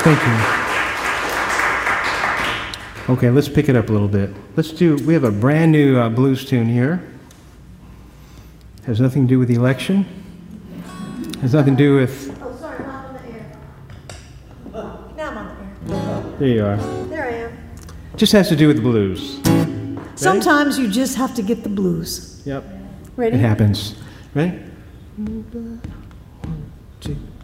Thank you. Okay, let's pick it up a little bit. We have a brand new blues tune here. Has nothing to do with the election. Has nothing to do with... Oh, sorry, I'm on the air. Now I'm on the air. There you are. There I am. Just has to do with the blues. Sometimes you just have to get the blues. Yep. Ready? It happens. Ready? 1, 2.